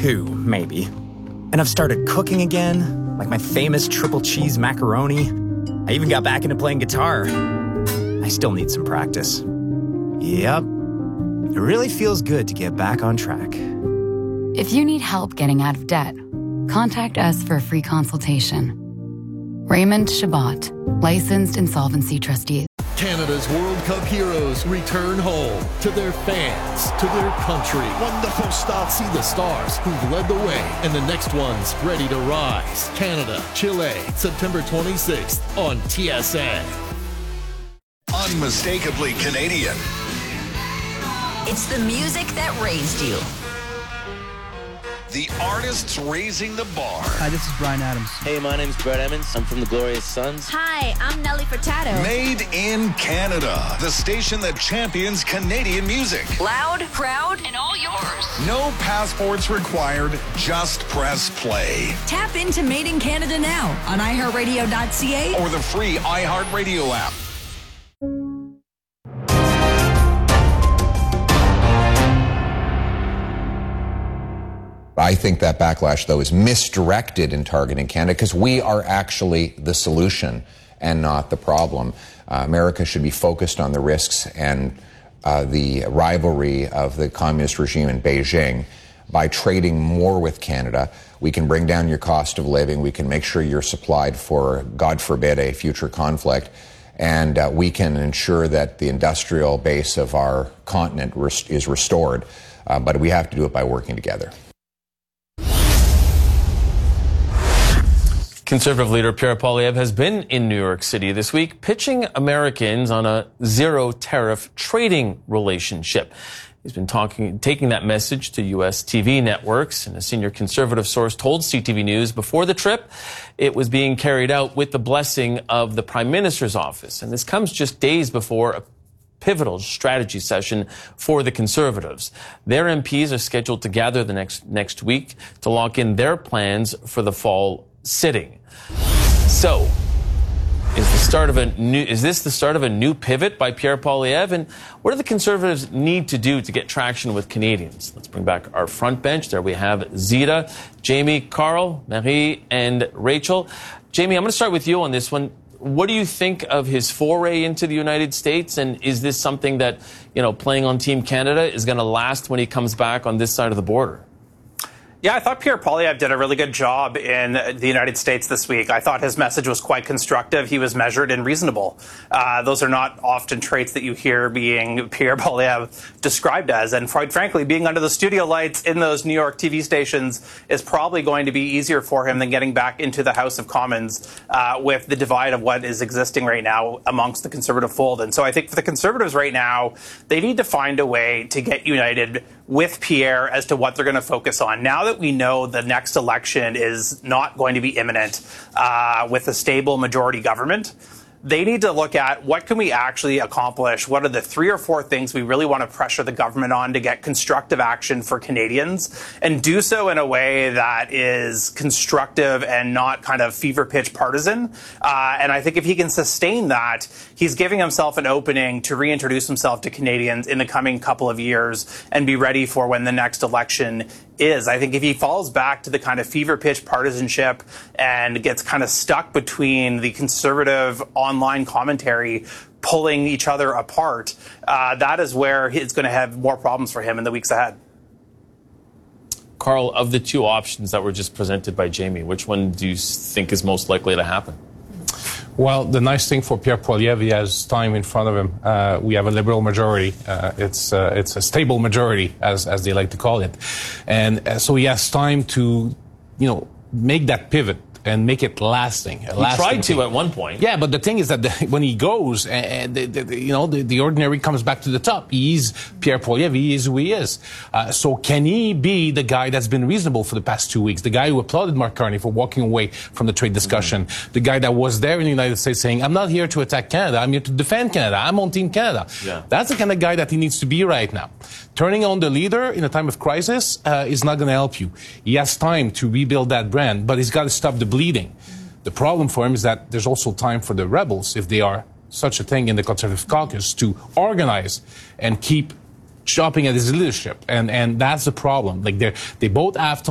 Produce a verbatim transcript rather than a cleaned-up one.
two, maybe. And I've started cooking again, like my famous triple cheese macaroni. I even got back into playing guitar. I still need some practice. Yep. It really feels good to get back on track. If you need help getting out of debt, contact us for a free consultation. Raymond Chabot, licensed insolvency trustee. Canada's World Cup heroes return home to their fans, to their country. Wonderful start. See the stars who've led the way and the next ones ready to rise. Canada, Chile, September twenty-sixth on T S N. Unmistakably Canadian. It's the music that raised you. The artists raising the bar. Hi, this is Bryan Adams. Hey, my name's Brett Emmons. I'm from the Glorious Sons. Hi, I'm Nelly Furtado. Made in Canada. The station that champions Canadian music. Loud, proud, and all yours. No passports required. Just press play. Tap into Made in Canada now on i heart radio dot c a or the free iHeartRadio app. I think that backlash, though, is misdirected in targeting Canada because we are actually the solution and not the problem. Uh, America should be focused on the risks and uh, the rivalry of the communist regime in Beijing. By trading more with Canada, we can bring down your cost of living. We can make sure you're supplied for, God forbid, a future conflict. And uh, we can ensure that the industrial base of our continent res- is restored. Uh, but we have to do it by working together. Conservative leader Pierre Poilievre has been in New York City this week, pitching Americans on a zero-tariff trading relationship. He's been talking, taking that message to U S T V networks, and a senior conservative source told C T V News before the trip it was being carried out with the blessing of the Prime Minister's office. And this comes just days before a pivotal strategy session for the Conservatives. Their M Ps are scheduled to gather the next next week to lock in their plans for the fall sitting. So, is the start of a new is this the start of a new pivot by Pierre Poilievre? And what do the Conservatives need to do to get traction with Canadians? Let's bring back our front bench. There we have Zita, Jamie, Carl, Marie, and Rachel. Jamie, I'm going to start with you on this one. What do you think of his foray into the United States? And is this something that, you know, playing on Team Canada is going to last when he comes back on this side of the border? Yeah, I thought Pierre Poilievre did a really good job in the United States this week. I thought his message was quite constructive. He was measured and reasonable. Uh, those are not often traits that you hear being Pierre Poilievre described as. And quite frankly, being under the studio lights in those New York T V stations is probably going to be easier for him than getting back into the House of Commons uh, with the divide of what is existing right now amongst the Conservative fold. And so I think for the Conservatives right now, they need to find a way to get united with Pierre as to what they're going to focus on. Now that we know the next election is not going to be imminent uh, with a stable majority government, they need to look at what can we actually accomplish? What are the three or four things we really want to pressure the government on to get constructive action for Canadians, and do so in a way that is constructive and not kind of fever pitch partisan. Uh, and I think if he can sustain that, he's giving himself an opening to reintroduce himself to Canadians in the coming couple of years and be ready for when the next election is. I think if he falls back to the kind of fever pitch partisanship and gets kind of stuck between the conservative online commentary pulling each other apart, uh, that is where it's going to have more problems for him in the weeks ahead. Carl, of the two options that were just presented by Jamie, which one do you think is most likely to happen? Well, the nice thing for Pierre Poilievre, he has time in front of him. Uh, we have a Liberal majority. Uh, it's uh, it's a stable majority, as as they like to call it, and uh, so he has time to, you know, make that pivot and make it lasting. He lasting tried to thing. at one point. Yeah, but the thing is that the, when he goes, and the, the, you know, the, the ordinary comes back to the top. He's Pierre Poilievre. He is who he is. Uh, so can he be the guy that's been reasonable for the past two weeks? The guy who applauded Mark Carney for walking away from the trade discussion. Mm-hmm. The guy that was there in the United States saying, "I'm not here to attack Canada. I'm here to defend Canada. I'm on Team Canada." Yeah. That's the kind of guy that he needs to be right now. Turning on the leader in a time of crisis uh, is not going to help you. He has time to rebuild that brand, but he's got to stop the bleeding. The problem for him is that there's also time for the rebels, if they are such a thing in the Conservative caucus, to organize and keep chopping at his leadership. And, and that's the problem. Like, they they both have